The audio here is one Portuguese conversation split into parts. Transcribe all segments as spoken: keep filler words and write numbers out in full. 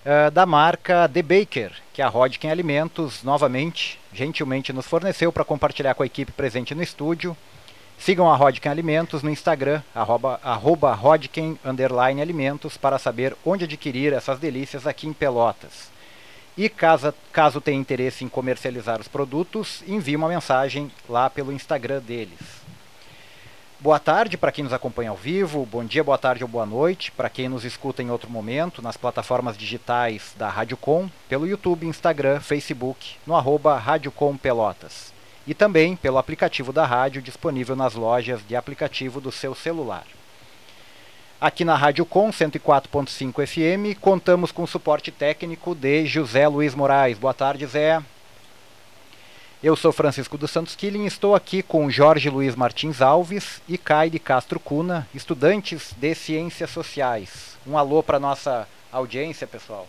uh, da marca The Baker, que a Rodkin Alimentos novamente, gentilmente nos forneceu para compartilhar com a equipe presente no estúdio. Sigam a Rodkin Alimentos no Instagram, arroba, arroba Rodkin underline Alimentos, para saber onde adquirir essas delícias aqui em Pelotas. E caso, caso tenha interesse em comercializar os produtos, envie uma mensagem lá pelo Instagram deles. Boa tarde para quem nos acompanha ao vivo, bom dia, boa tarde ou boa noite para quem nos escuta em outro momento nas plataformas digitais da Rádio Com, pelo YouTube, Instagram, Facebook, no arroba Rádio Com Pelotas. E também pelo aplicativo da rádio disponível nas lojas de aplicativo do seu celular. Aqui na Rádio Com cento e quatro ponto cinco F M, contamos com o suporte técnico de José Luiz Moraes. Boa tarde, Zé. Eu sou Francisco dos Santos Killing e estou aqui com Jorge Luiz Martins Alves e Caide Castro Cuna, estudantes de Ciências Sociais. Um alô para nossa audiência, pessoal.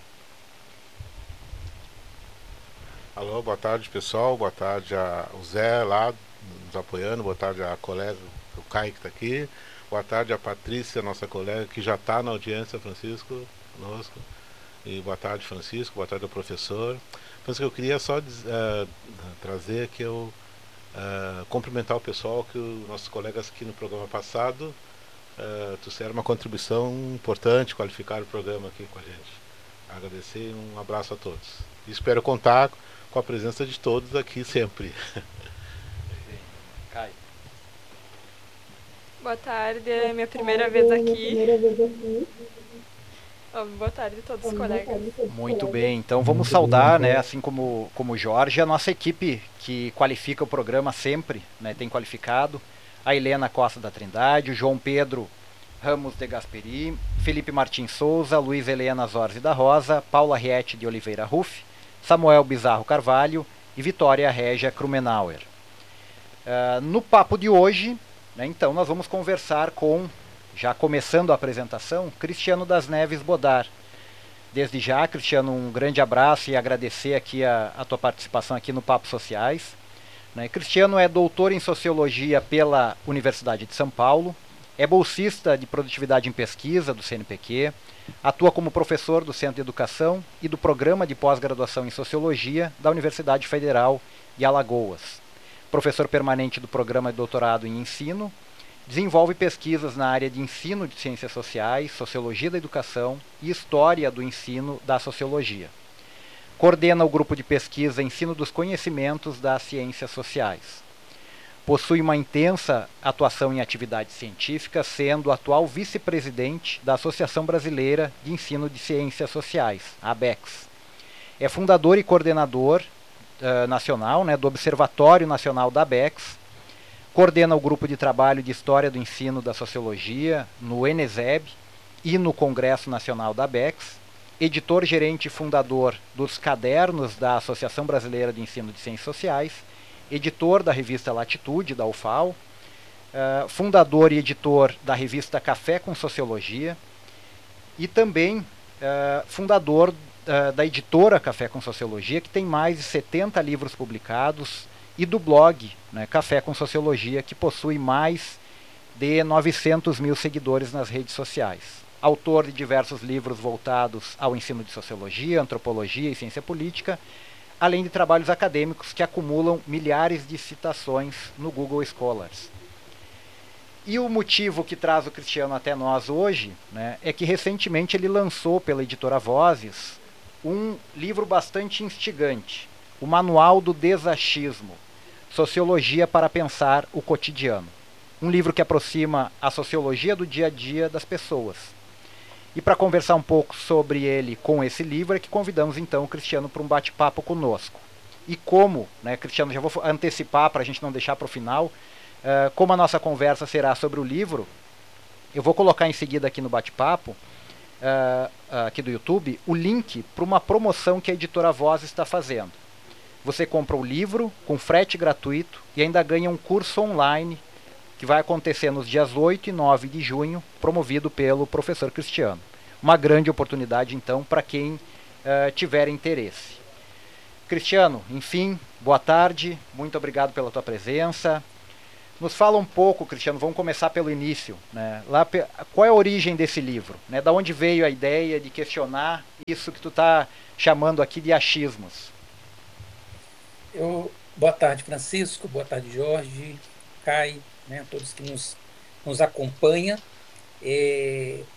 Alô, boa tarde, pessoal. Boa tarde ao Zé lá nos apoiando. Boa tarde à colega, o Caio que está aqui. Boa tarde à Patrícia, nossa colega, que já está na audiência, Francisco, conosco. E boa tarde, Francisco. Boa tarde ao professor. Francisco, eu queria só uh, trazer que eu uh, cumprimentar o pessoal, que os nossos colegas aqui no programa passado uh, trouxeram uma contribuição importante, qualificaram o programa aqui com a gente. Agradecer e um abraço a todos. E espero contar com a presença de todos aqui sempre. Caio. Boa tarde, é minha primeira vez aqui. Oh, boa tarde a todos os colegas. Muito bem, então vamos saudar, né, assim como, como o Jorge, a nossa equipe que qualifica o programa sempre, né, tem qualificado, a Helena Costa da Trindade, o João Pedro Ramos de Gasperi, Felipe Martins Souza, Luiz Helena Zorzi da Rosa, Paula Riete de Oliveira Ruff, Samuel Bizarro Carvalho e Vitória Régia Krumenauer. Uh, no papo de hoje, né, então, nós vamos conversar com, já começando a apresentação, Cristiano das Neves Bodar. Desde já, Cristiano, um grande abraço e agradecer aqui a, a tua participação aqui no Papo Sociais. Né, Cristiano é doutor em Sociologia pela Universidade de São Paulo, é bolsista de Produtividade em Pesquisa do C N P Q, atua como professor do Centro de Educação e do Programa de Pós-Graduação em Sociologia da Universidade Federal de Alagoas. Professor permanente do Programa de Doutorado em Ensino, desenvolve pesquisas na área de ensino de ciências sociais, sociologia da educação e história do ensino da sociologia. Coordena o grupo de pesquisa Ensino dos Conhecimentos das Ciências Sociais. Possui uma intensa atuação em atividades científicas, sendo atual vice-presidente da Associação Brasileira de Ensino de Ciências Sociais, a ABECS. É fundador e coordenador uh, nacional, né, do Observatório Nacional da ABECS, coordena o grupo de trabalho de História do Ensino da Sociologia no ENESEB e no Congresso Nacional da ABECS, editor-gerente e fundador dos cadernos da Associação Brasileira de Ensino de Ciências Sociais, editor da revista Latitude, da U F A L, uh, fundador e editor da revista Café com Sociologia e também uh, fundador uh, da editora Café com Sociologia, que tem mais de setenta livros publicados, e do blog, né, Café com Sociologia, que possui mais de novecentos mil seguidores nas redes sociais. Autor de diversos livros voltados ao ensino de Sociologia, Antropologia e Ciência Política, além de trabalhos acadêmicos que acumulam milhares de citações no Google Scholars. E o motivo que traz o Cristiano até nós hoje, né, é que recentemente ele lançou pela editora Vozes um livro bastante instigante, o Manual do Desachismo, Sociologia para Pensar o Cotidiano. Um livro que aproxima a sociologia do dia a dia das pessoas. E para conversar um pouco sobre ele com esse livro, é que convidamos então o Cristiano para um bate-papo conosco. E como, né, Cristiano, já vou antecipar para a gente não deixar para o final, uh, como a nossa conversa será sobre o livro, eu vou colocar em seguida aqui no bate-papo, uh, uh, aqui do YouTube, o link para uma promoção que a editora Voz está fazendo. Você compra o livro com frete gratuito e ainda ganha um curso online que vai acontecer nos dias oito e nove de junho, promovido pelo professor Cristiano. Uma grande oportunidade, então, para quem uh, tiver interesse. Cristiano, enfim, boa tarde, muito obrigado pela tua presença. Nos fala um pouco, Cristiano, vamos começar pelo início. Né? Lá, qual é a origem desse livro? Né? Da onde veio a ideia de questionar isso que tu está chamando aqui de achismos? Eu, boa tarde, Francisco. Boa tarde, Jorge, Kai, né, todos que nos, nos acompanham. É,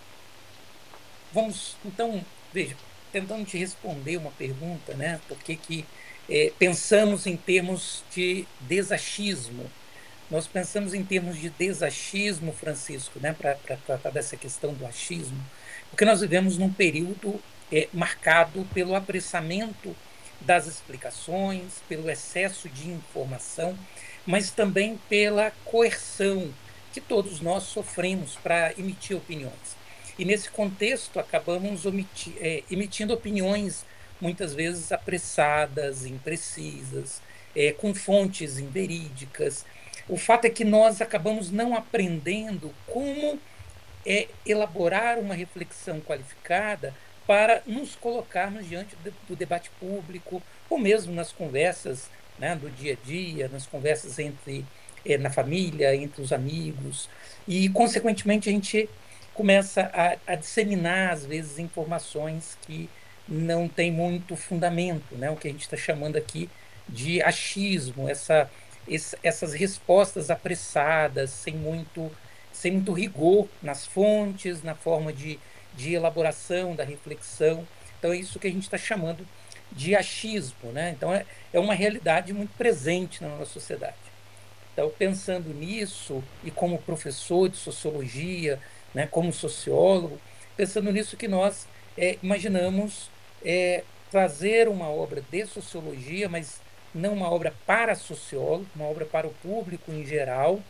vamos, então, veja, tentando te responder uma pergunta, né? Por que que é, pensamos em termos de desachismo? Nós pensamos em termos de desachismo, Francisco, né, para tratar dessa questão do achismo, porque nós vivemos num período é, marcado pelo apressamento das explicações, pelo excesso de informação, mas também pela coerção que todos nós sofremos para emitir opiniões. E nesse contexto acabamos omiti- é, emitindo opiniões muitas vezes apressadas, imprecisas, é, com fontes inverídicas. O fato é que nós acabamos não aprendendo como é, elaborar uma reflexão qualificada para nos colocarmos diante do, do debate público, ou mesmo nas conversas, né, do dia a dia, nas conversas entre é, na família, entre os amigos. E, consequentemente, a gente começa a, a disseminar, às vezes, informações que não têm muito fundamento, né, o que a gente está chamando aqui de achismo, essa esse- essas respostas apressadas, sem muito, sem muito rigor nas fontes, na forma de, de elaboração da reflexão. Então, é isso que a gente está chamando de achismo, né? Então, é, é uma realidade muito presente na nossa sociedade. Então, pensando nisso, e como professor de sociologia, né, como sociólogo, pensando nisso que nós é, imaginamos é, trazer uma obra de sociologia, mas não uma obra para sociólogo, uma obra para o público em geral,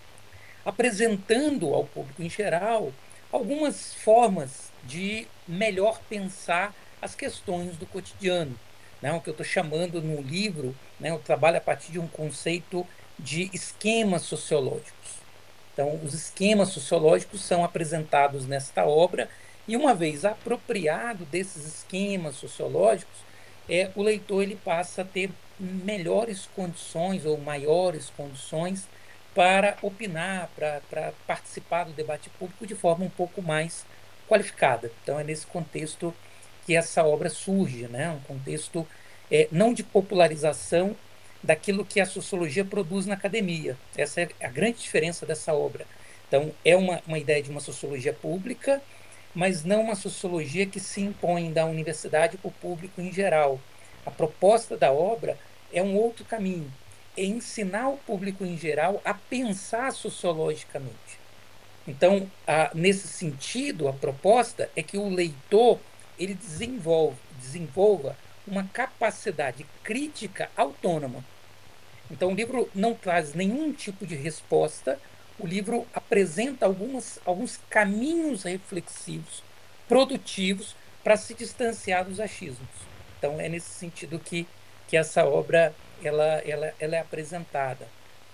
apresentando ao público em geral algumas formas de melhor pensar as questões do cotidiano. Né? O que eu estou chamando no livro, né, eu trabalho a partir de um conceito de esquemas sociológicos. Então, os esquemas sociológicos são apresentados nesta obra, e uma vez apropriado desses esquemas sociológicos, é, o leitor ele passa a ter melhores condições ou maiores condições para opinar, para, para participar do debate público de forma um pouco mais qualificada. Então, é nesse contexto que essa obra surge, né? Um contexto é, não de popularização daquilo que a sociologia produz na academia. Essa é a grande diferença dessa obra. Então, é uma, uma ideia de uma sociologia pública, mas não uma sociologia que se impõe da universidade para o público em geral. A proposta da obra é um outro caminho, é ensinar o público em geral a pensar sociologicamente. Então, a, nesse sentido, a proposta é que o leitor ele desenvolve, desenvolva uma capacidade crítica autônoma. Então, o livro não traz nenhum tipo de resposta, o livro apresenta algumas, alguns caminhos reflexivos, produtivos, para se distanciar dos achismos. Então, é nesse sentido que, que essa obra ela, ela, ela é apresentada.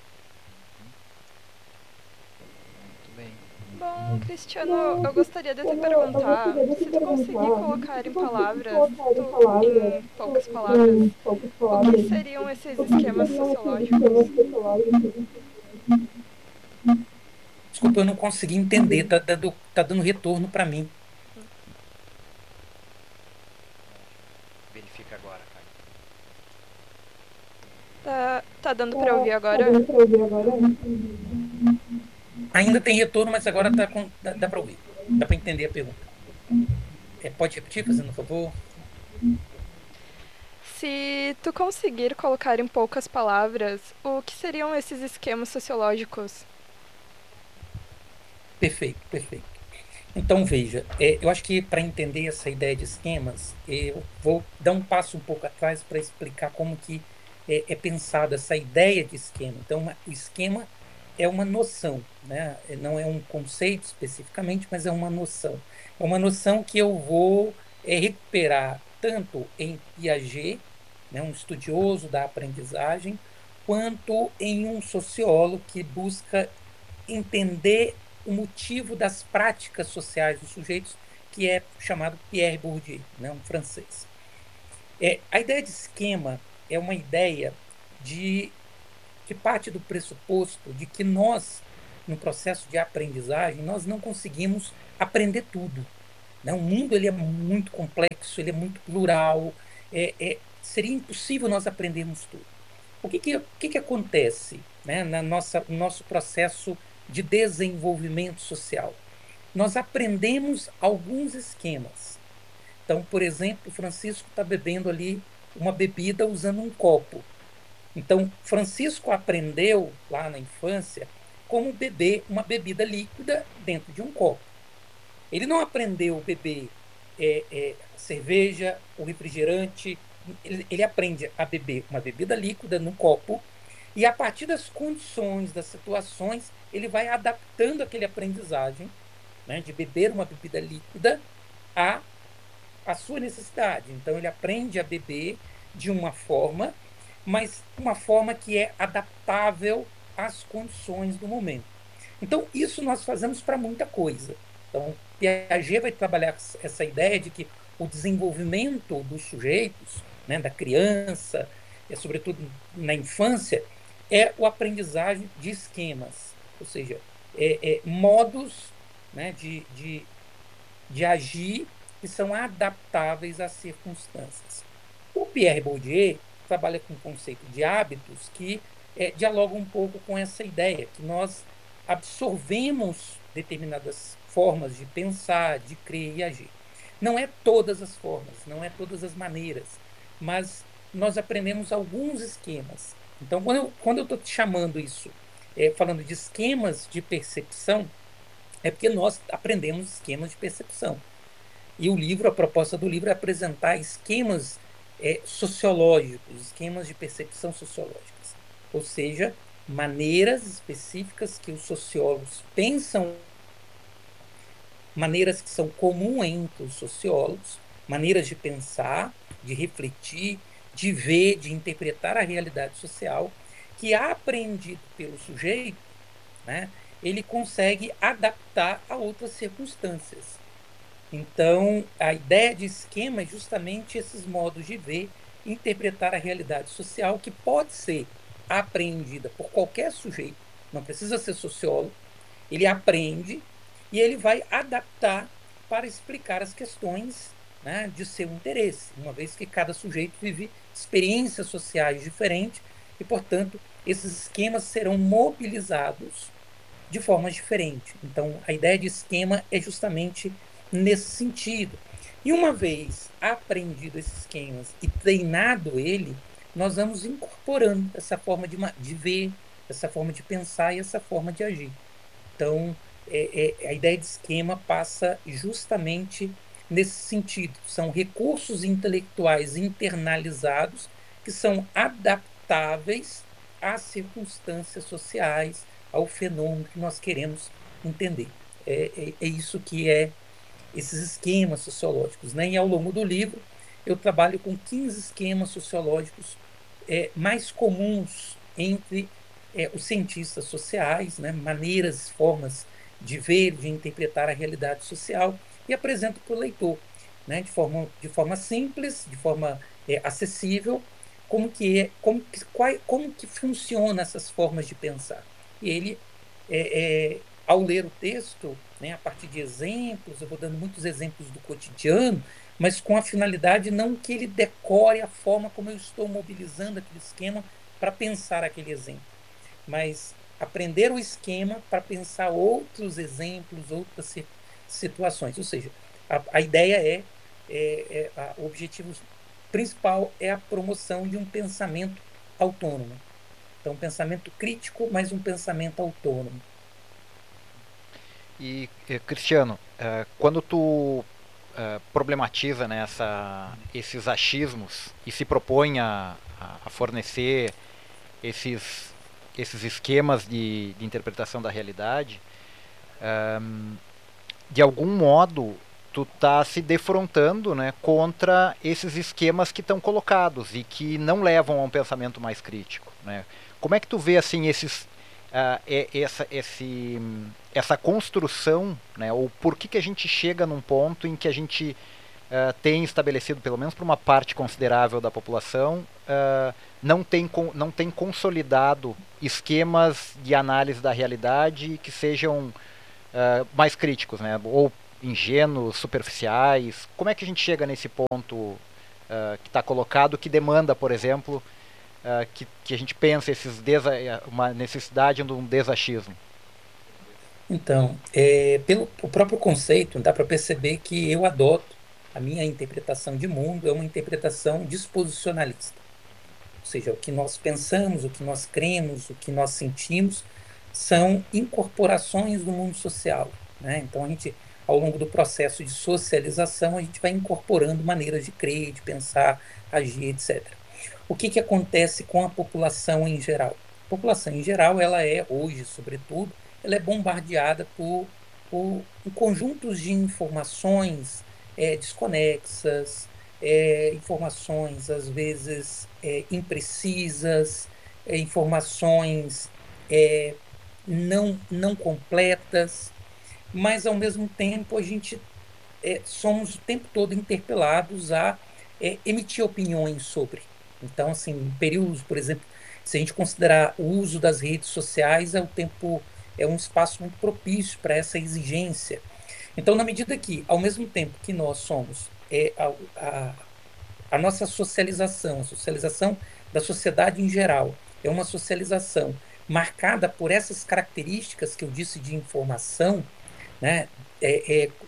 Muito bem. Bom, Cristiano, eu gostaria de te perguntar se tu conseguir colocar em palavras, tu- em poucas palavras, o que seriam esses esquemas sociológicos? Desculpa, eu não consegui entender, tá dando, tá dando retorno para mim. Verifica agora, Caio. Tá, tá dando pra ouvir agora? Ainda tem retorno, mas agora tá com, dá, dá para ouvir. Dá para entender a pergunta. É, pode repetir, fazendo um favor? Se tu conseguir colocar em poucas palavras, o que seriam esses esquemas sociológicos? Perfeito, perfeito. Então, veja, é, eu acho que para entender essa ideia de esquemas, eu vou dar um passo um pouco atrás para explicar como que é, é pensada essa ideia de esquema. Então, uma- o esquema é uma noção, né? É, não é um conceito especificamente, mas é uma noção. É uma noção que eu vou é, recuperar tanto em Piaget, né, um estudioso da aprendizagem, quanto em um sociólogo que busca entender o motivo das práticas sociais dos sujeitos, que é chamado Pierre Bourdieu, né, um francês. É, a ideia de esquema é uma ideia de que parte do pressuposto de que nós, no processo de aprendizagem, nós não conseguimos aprender tudo. Né? O mundo ele é muito complexo, ele é muito plural, é, é, seria impossível nós aprendermos tudo. O que, que, o que, que acontece, né, na nossa, no nosso processo de desenvolvimento social? Nós aprendemos alguns esquemas. Então, por exemplo, o Francisco está bebendo ali uma bebida usando um copo. Então, Francisco aprendeu lá na infância como beber uma bebida líquida dentro de um copo. Ele não aprendeu a beber é, é, cerveja ou refrigerante. Ele, ele aprende a beber uma bebida líquida no copo e, a partir das condições, das situações, ele vai adaptando aquele aprendizagem, né, de beber uma bebida líquida à, à sua necessidade. Então, ele aprende a beber de uma forma, mas uma forma que é adaptável às condições do momento. Então, isso nós fazemos para muita coisa. Então, Piaget vai trabalhar essa ideia de que o desenvolvimento dos sujeitos, né, da criança, é, sobretudo na infância, é o aprendizagem de esquemas, ou seja, é, é, modos, né, de, de, de agir que são adaptáveis às circunstâncias. O Pierre Bourdieu trabalha com o conceito de hábitos que é, dialoga um pouco com essa ideia, que nós absorvemos determinadas formas de pensar, de crer e agir. Não é todas as formas, não é todas as maneiras, mas nós aprendemos alguns esquemas. Então, quando eu quando eu estou chamando isso, é, falando de esquemas de percepção, é porque nós aprendemos esquemas de percepção. E o livro, a proposta do livro é apresentar esquemas é, sociológicos, esquemas de percepção sociológicas, ou seja, maneiras específicas que os sociólogos pensam, maneiras que são comuns entre os sociólogos, maneiras de pensar, de refletir, de ver, de interpretar a realidade social, que, aprendido pelo sujeito, né, ele consegue adaptar a outras circunstâncias. Então, a ideia de esquema é justamente esses modos de ver e interpretar a realidade social, que pode ser apreendida por qualquer sujeito, não precisa ser sociólogo, ele aprende e ele vai adaptar para explicar as questões, né, de seu interesse, uma vez que cada sujeito vive experiências sociais diferentes e, portanto, esses esquemas serão mobilizados de forma diferente. Então, a ideia de esquema é justamente nesse sentido. E uma vez aprendido esses esquemas e treinado ele, nós vamos incorporando essa forma de, de ver, essa forma de pensar e essa forma de agir. Então, é, é, a ideia de esquema passa justamente nesse sentido. São recursos intelectuais internalizados que são adaptáveis às circunstâncias sociais, ao fenômeno que nós queremos entender. É, é, é isso que é esses esquemas sociológicos, né? E ao longo do livro eu trabalho com quinze esquemas sociológicos é, mais comuns entre é, os cientistas sociais, né? Maneiras, formas de ver, de interpretar a realidade social, e apresento para o leitor, né? de, forma, de forma simples, de forma é, acessível, como que, é, como, que, qual, como que funcionam essas formas de pensar. E ele, é, é, ao ler o texto, né, a partir de exemplos, eu vou dando muitos exemplos do cotidiano, mas com a finalidade não que ele decore a forma como eu estou mobilizando aquele esquema para pensar aquele exemplo, mas aprender o esquema para pensar outros exemplos, outras situações. Ou seja, a, a ideia é, é, é a, o objetivo principal é a promoção de um pensamento autônomo. Então, um pensamento crítico, mas um pensamento autônomo. E, Cristiano, quando tu problematiza, né, essa, esses achismos e se propõe a, a fornecer esses, esses esquemas de, de interpretação da realidade, um, de algum modo tu tá se defrontando, né, contra esses esquemas que estão colocados e que não levam a um pensamento mais crítico, né? Como é que tu vê assim esses Uh, essa, esse, essa construção, né, ou por que, que a gente chega num ponto em que a gente uh, tem estabelecido, pelo menos para uma parte considerável da população, uh, não, tem, não tem consolidado esquemas de análise da realidade que sejam uh, mais críticos, né? Ou ingênuos, superficiais. Como é que a gente chega nesse ponto uh, que está colocado, que demanda, por exemplo, uh, que, que a gente pense esses desa uma necessidade de um desachismo? Então, é, pelo o próprio conceito, dá para perceber que eu adoto, a minha interpretação de mundo é uma interpretação disposicionalista. Ou seja, o que nós pensamos, o que nós cremos, o que nós sentimos, são incorporações do mundo social, né? Então, a gente, ao longo do processo de socialização, a gente vai incorporando maneiras de crer, de pensar, agir, etcétera. O que, que acontece com a população em geral? A população em geral, ela é, hoje, sobretudo, ela é bombardeada por, por conjuntos de informações é, desconexas, é, informações, às vezes, é, imprecisas, é, informações é, não, não completas, mas, ao mesmo tempo, a gente é, somos o tempo todo interpelados a é, emitir opiniões sobre. Então, assim, em períodos, por exemplo, se a gente considerar o uso das redes sociais, é o tempo, é um espaço muito propício para essa exigência. Então, na medida que, ao mesmo tempo que nós somos é, a, a, a nossa socialização, a socialização da sociedade em geral, é uma socialização marcada por essas características que eu disse de informação, né? É, é,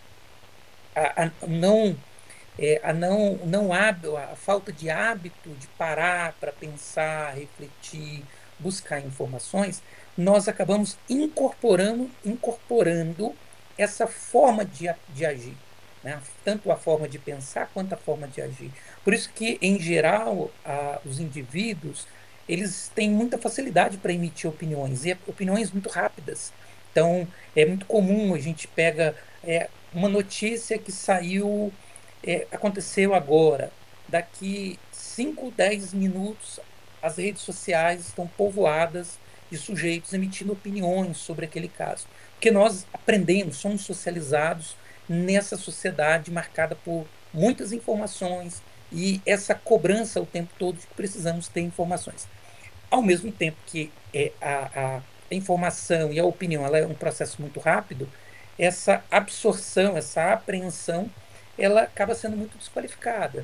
a, a não é, a não não hábito, a falta de hábito de parar para pensar, refletir, buscar informações, nós acabamos incorporando incorporando essa forma de, de agir, né? Tanto a forma de pensar quanto a forma de agir. Por isso que, em geral, a, os indivíduos eles têm muita facilidade para emitir opiniões, e opiniões muito rápidas. Então, é muito comum, a gente pega é, uma notícia que saiu, é, aconteceu agora, daqui cinco, dez minutos, as redes sociais estão povoadas de sujeitos emitindo opiniões sobre aquele caso. Porque nós aprendemos, somos socializados nessa sociedade marcada por muitas informações e essa cobrança o tempo todo de que precisamos ter informações. Ao mesmo tempo que é, a, a informação e a opinião ela é um processo muito rápido, essa absorção, essa apreensão, ela acaba sendo muito desqualificada.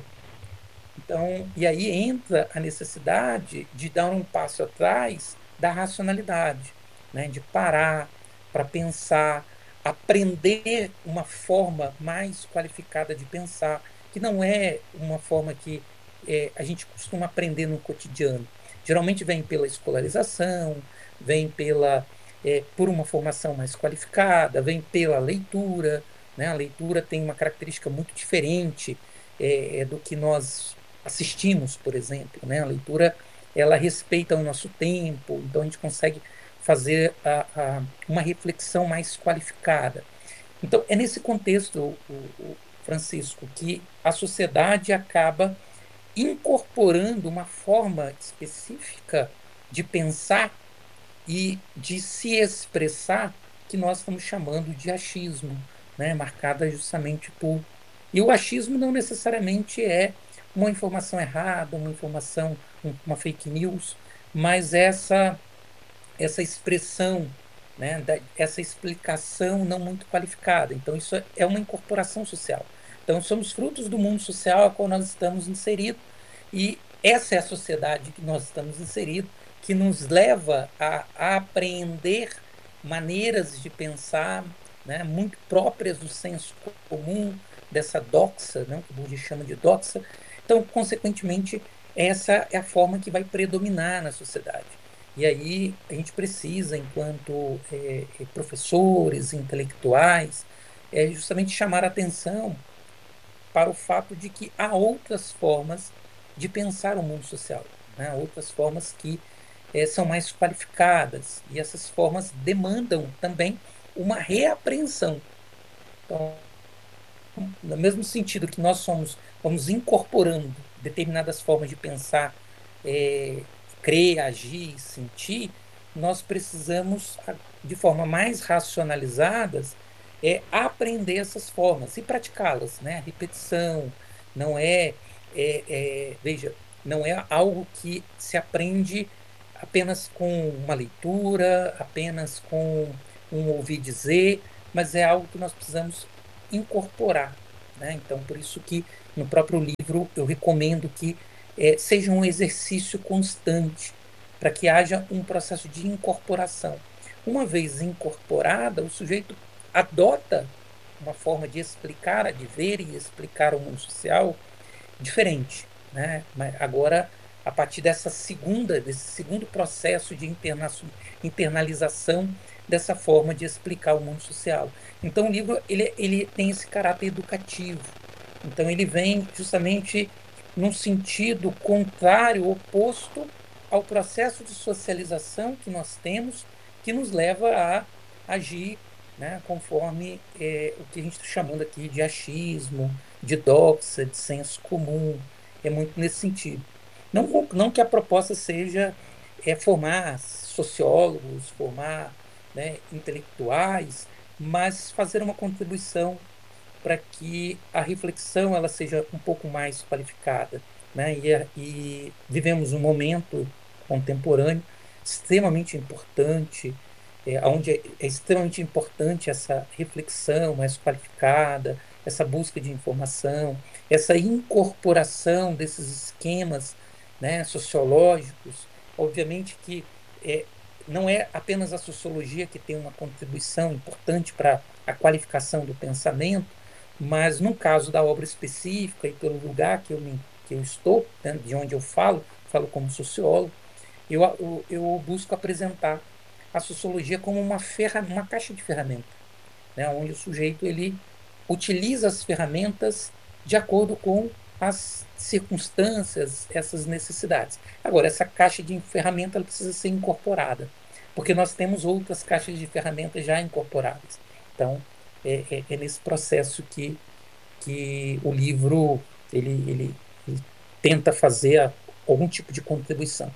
Então, e aí entra a necessidade de dar um passo atrás da racionalidade, né? De parar para pensar, aprender uma forma mais qualificada de pensar, que não é uma forma que é, a gente costuma aprender no cotidiano. Geralmente vem pela escolarização, vem pela, é, por uma formação mais qualificada, vem pela leitura, né? A leitura tem uma característica muito diferente é, do que nós assistimos, por exemplo, né? A leitura, ela respeita o nosso tempo, então a gente consegue fazer a, a, uma reflexão mais qualificada. Então, é nesse contexto, o, o Francisco, que a sociedade acaba incorporando uma forma específica de pensar e de se expressar que nós estamos chamando de achismo, né? Marcada justamente por... E o achismo não necessariamente é uma informação errada, uma informação, uma fake news, mas essa, essa expressão, né? Essa explicação não muito qualificada. Então, isso é uma incorporação social. Então, somos frutos do mundo social a qual nós estamos inseridos, e essa é a sociedade que nós estamos inseridos, que nos leva a, a apreender maneiras de pensar, né, muito próprias do senso comum, dessa doxa, né, que o Bourdieu chama de doxa. Então, consequentemente, essa é a forma que vai predominar na sociedade. E aí a gente precisa, enquanto é, professores, intelectuais, é justamente chamar a atenção para o fato de que há outras formas de pensar o mundo social, né? Outras formas que é, são mais qualificadas, e essas formas demandam também uma reapreensão. Então, no mesmo sentido que nós somos, vamos incorporando determinadas formas de pensar, é, crer, agir, sentir, nós precisamos, de forma mais racionalizadas, é aprender essas formas e praticá-las, né? Repetição, não é, é, é, veja, não é algo que se aprende apenas com uma leitura, apenas com um ouvir dizer, mas é algo que nós precisamos incorporar, né? Então, por isso que no próprio livro eu recomendo que é, seja um exercício constante, para que haja um processo de incorporação. Uma vez incorporada, o sujeito adota uma forma de explicar, de ver e explicar o mundo social diferente, né? Mas agora, a partir dessa segunda, desse segundo processo de interna internalização dessa forma de explicar o mundo social. Então, o livro ele, ele tem esse caráter educativo. Então, ele vem justamente num sentido contrário, oposto ao processo de socialização que nós temos, que nos leva a agir, né, conforme é, o que a gente está chamando aqui de achismo, de doxa, de senso comum. É muito nesse sentido. Não, não que a proposta seja é, formar sociólogos, formar, né, intelectuais, mas fazer uma contribuição para que a reflexão ela seja um pouco mais qualificada, né? E, e vivemos um momento contemporâneo extremamente importante, é, onde é, é extremamente importante essa reflexão mais qualificada, essa busca de informação, essa incorporação desses esquemas, né, sociológicos. Obviamente que é, não é apenas a sociologia que tem uma contribuição importante para a qualificação do pensamento, mas no caso da obra específica e pelo lugar que eu, me, que eu estou, né, de onde eu falo, falo como sociólogo, eu, eu, eu busco apresentar a sociologia como uma, ferra, uma caixa de ferramentas, né, onde o sujeito ele utiliza as ferramentas de acordo com as circunstâncias, essas necessidades. Agora, essa caixa de ferramenta ela precisa ser incorporada, porque nós temos outras caixas de ferramentas já incorporadas. Então, é, é, é nesse processo que, que o livro ele, ele, ele tenta fazer algum tipo de contribuição.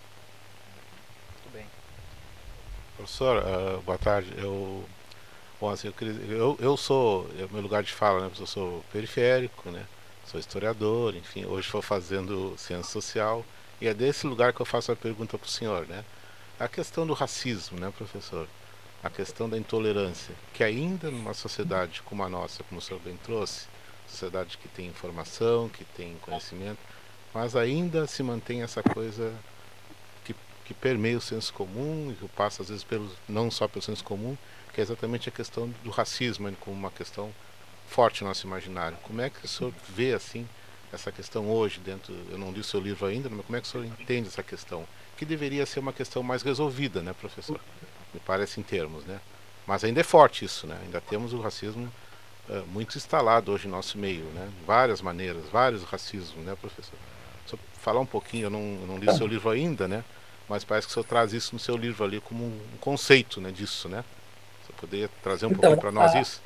Muito bem. Professor, uh, boa tarde. Eu, bom, assim, eu, queria, eu, eu sou, é o meu lugar de fala, né? Eu sou periférico, né? Sou historiador, enfim, hoje estou fazendo ciência social e é desse lugar que eu faço a pergunta para o senhor, né? A questão do racismo, né, professor? A questão da intolerância, que ainda numa sociedade como a nossa, como o senhor bem trouxe, sociedade que tem informação, que tem conhecimento, mas ainda se mantém essa coisa que, que permeia o senso comum e que passa às vezes pelo, não só pelo senso comum, que é exatamente a questão do racismo, né, como uma questão forte no nosso imaginário. Como é que o senhor vê assim essa questão hoje dentro, eu não li o seu livro ainda, mas como é que o senhor entende essa questão? Que deveria ser uma questão mais resolvida, né, professor? Me parece em termos, né? Mas ainda é forte isso, né? Ainda temos o racismo uh, muito instalado hoje no nosso meio, né? Várias maneiras, vários racismos, né, professor? Só falar um pouquinho, eu não, eu não li o seu livro ainda, né? Mas parece que o senhor traz isso no seu livro ali como um, um conceito, né, disso, né? Você poderia trazer um pouquinho Então, para nós a, isso?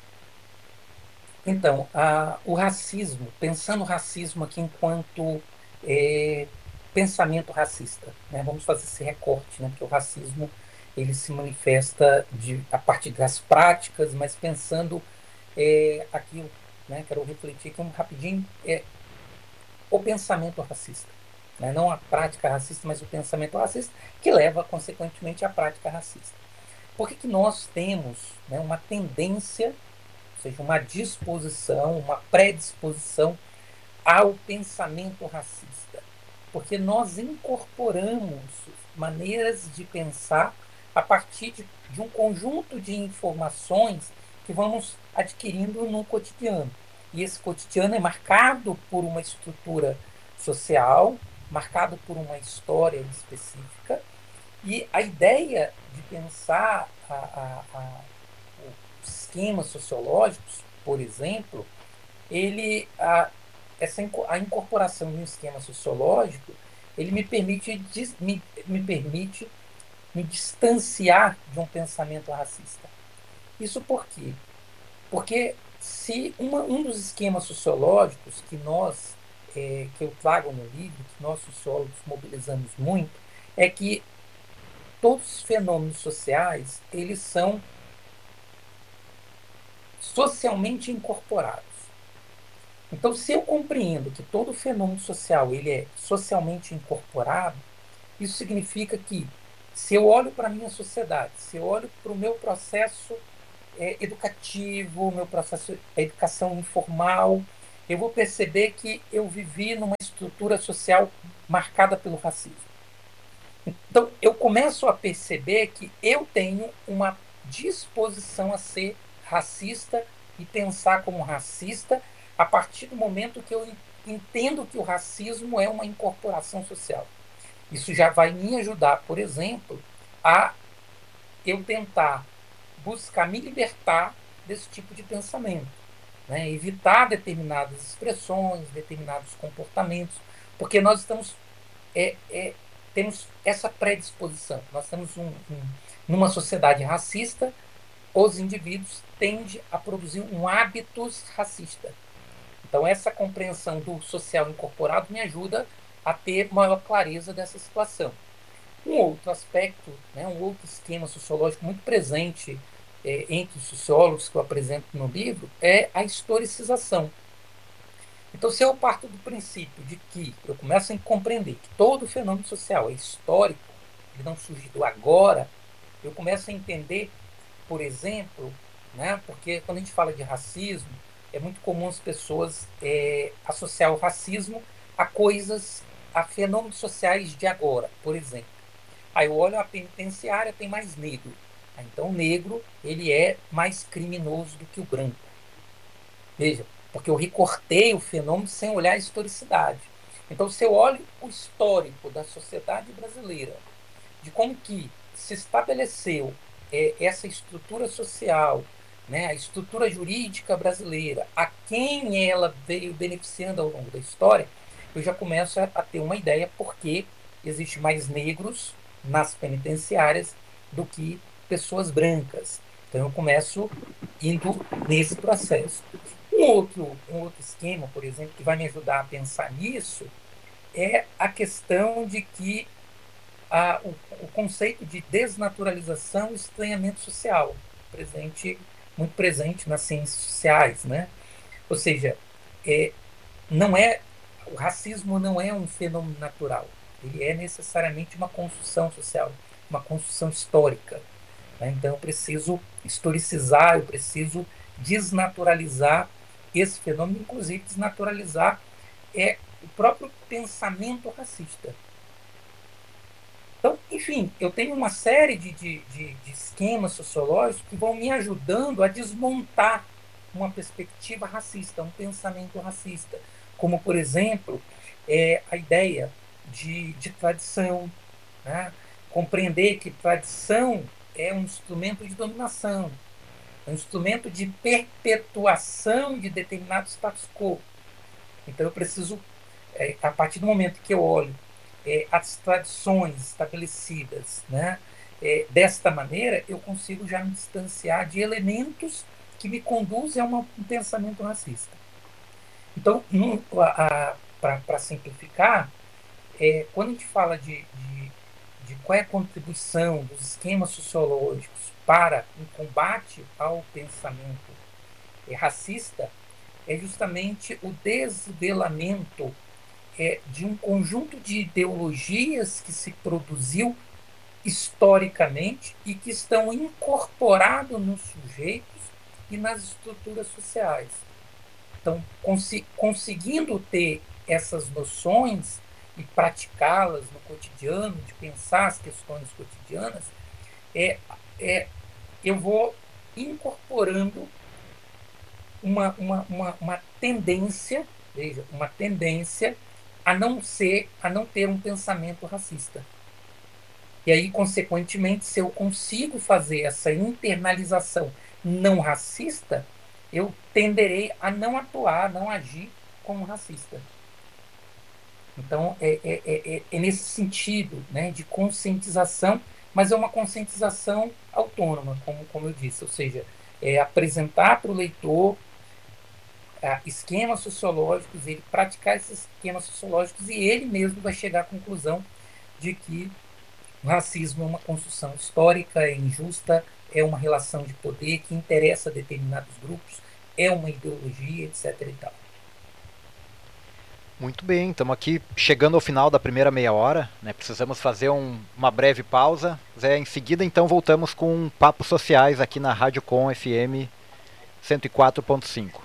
então a, o racismo, pensando o racismo aqui enquanto é, pensamento racista, né? Vamos fazer esse recorte, né? Porque o racismo ele se manifesta de, a partir das práticas, mas pensando é, aquilo, né? Quero refletir aqui um rapidinho, é, o pensamento racista. Né? Não a prática racista, mas o pensamento racista, que leva, consequentemente, à prática racista. Por que, que nós temos, né, uma tendência, ou seja, uma disposição, uma predisposição ao pensamento racista? Porque nós incorporamos maneiras de pensar a partir de, de um conjunto de informações que vamos adquirindo no cotidiano. E esse cotidiano é marcado por uma estrutura social, marcado por uma história específica, e a ideia de pensar a, a, a, os esquemas sociológicos, por exemplo, ele a, essa a incorporação de um esquema sociológico, ele me permite me, me permite me distanciar de um pensamento racista. Isso por quê? Porque se uma, um dos esquemas sociológicos que nós é, que eu trago no livro, que nós sociólogos mobilizamos muito, é que todos os fenômenos sociais eles são socialmente incorporados. Então, se eu compreendo que todo fenômeno social ele é socialmente incorporado, isso significa que, se eu olho para a minha sociedade, se eu olho para o meu processo é, educativo, meu processo de educação informal, eu vou perceber que eu vivi numa estrutura social marcada pelo racismo. Então, eu começo a perceber que eu tenho uma disposição a ser racista e pensar como racista a partir do momento que eu entendo que o racismo é uma incorporação social. Isso já vai me ajudar, por exemplo, a eu tentar buscar me libertar desse tipo de pensamento, né? Evitar determinadas expressões, determinados comportamentos, porque nós estamos é, é, temos essa predisposição. Nós estamos um, um, numa sociedade racista, os indivíduos tendem a produzir um hábitos racista. Então, essa compreensão do social incorporado me ajuda a ter maior clareza dessa situação. Um outro aspecto, né, um outro esquema sociológico muito presente é, entre os sociólogos que eu apresento no livro é a historicização. Então, se eu parto do princípio de que eu começo a compreender que todo fenômeno social é histórico, ele não surgiu agora, eu começo a entender, por exemplo, né, porque quando a gente fala de racismo, é muito comum as pessoas é, associar o racismo a coisas, a fenômenos sociais de agora, por exemplo. Aí eu olho a penitenciária, tem mais negro. Então o negro ele é mais criminoso do que o branco. Veja, porque eu recortei o fenômeno sem olhar a historicidade. Então, se eu olho o histórico da sociedade brasileira, de como que se estabeleceu é, essa estrutura social, né, a estrutura jurídica brasileira, a quem ela veio beneficiando ao longo da história, eu já começo a, a ter uma ideia porque existe mais negros nas penitenciárias do que pessoas brancas. Então, eu começo indo nesse processo. Um outro, um outro esquema, por exemplo, que vai me ajudar a pensar nisso é a questão de que a, o, o conceito de desnaturalização e estranhamento social, presente, muito presente nas ciências sociais, né? Ou seja, é, não é, o racismo não é um fenômeno natural, ele é necessariamente uma construção social, uma construção histórica. Né? Então eu preciso historicizar, eu preciso desnaturalizar esse fenômeno, inclusive desnaturalizar é, o próprio pensamento racista. Então, enfim, eu tenho uma série de, de, de, de esquemas sociológicos que vão me ajudando a desmontar uma perspectiva racista, um pensamento racista, como, por exemplo, é, a ideia de, de tradição, né? Compreender que tradição é um instrumento de dominação, é um instrumento de perpetuação de determinado status quo. Então eu preciso, é, a partir do momento que eu olho é, as tradições estabelecidas, né, é, desta maneira, eu consigo já me distanciar de elementos que me conduzem a uma, um pensamento racista. Então, para simplificar, é, quando a gente fala de, de, de qual é a contribuição dos esquemas sociológicos para o um combate ao pensamento é, racista, é justamente o desvelamento é, de um conjunto de ideologias que se produziu historicamente e que estão incorporados nos sujeitos e nas estruturas sociais. Então, cons conseguindo ter essas noções e praticá-las no cotidiano, de pensar as questões cotidianas, é, é, eu vou incorporando uma, uma, uma, uma tendência, veja, uma tendência a não ser, a não ter um pensamento racista. E aí, consequentemente, se eu consigo fazer essa internalização não racista, eu tenderei a não atuar, a não agir como racista. Então, é, é, é, é nesse sentido, né, de conscientização, mas é uma conscientização autônoma, como, como eu disse, ou seja, é apresentar para o leitor é, esquemas sociológicos, ele praticar esses esquemas sociológicos e ele mesmo vai chegar à conclusão de que o racismo é uma construção histórica, é injusta, é uma relação de poder que interessa a determinados grupos, é uma ideologia, etc e tal. Muito bem, estamos aqui chegando ao final da primeira meia hora, né? Precisamos fazer um, uma breve pausa. Zé, em seguida, então, voltamos com Papos Sociais aqui na Rádio Com F M cento e quatro ponto cinco.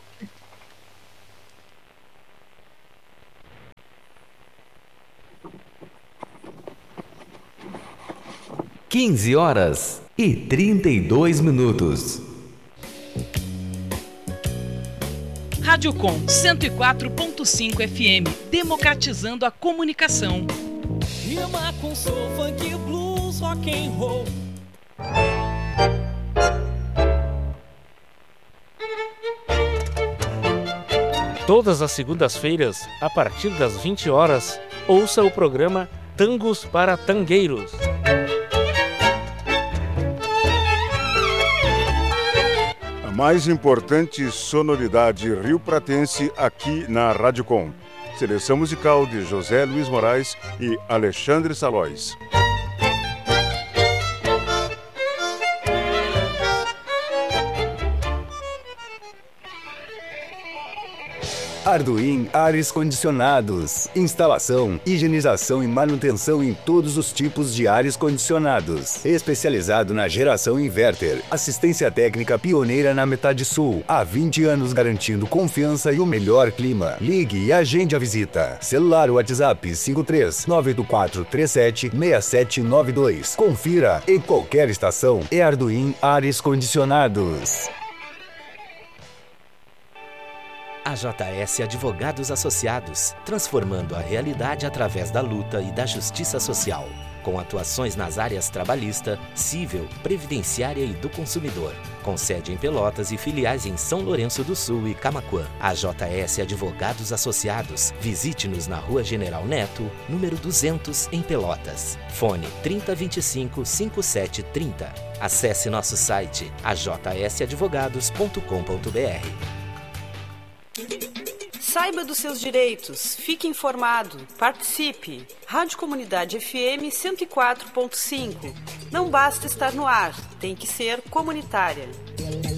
quinze horas e trinta e dois minutos. Rádio Com cento e quatro ponto cinco F M, democratizando a comunicação. Rima com soul, funk, blues, rock and roll. Todas as segundas-feiras, a partir das vinte horas, ouça o programa Tangos para Tangueiros. A mais importante sonoridade rio-pratense aqui na Rádio Com. Seleção musical de José Luiz Moraes e Alexandre Salóis. Arduin Ares Condicionados. Instalação, higienização e manutenção em todos os tipos de ares condicionados. Especializado na geração inverter. Assistência técnica pioneira na metade sul. Há vinte anos garantindo confiança e o melhor clima. Ligue e agende a visita. Celular WhatsApp cinco três nove oito quatro três sete seis sete nove dois. Confira, em qualquer estação, é Arduin Ares Condicionados. A J S Advogados Associados, transformando a realidade através da luta e da justiça social, com atuações nas áreas trabalhista, civil, previdenciária e do consumidor, com sede em Pelotas e filiais em São Lourenço do Sul e Camaquã. A J S Advogados Associados, visite-nos na Rua General Neto, número duzentos, em Pelotas. Fone trinta vinte e cinco, cinquenta e sete trinta. Acesse nosso site a j s advogados ponto com ponto b r. Saiba dos seus direitos, fique informado, participe. Rádio Comunidade F M cento e quatro ponto cinco. Não basta estar no ar, tem que ser comunitária.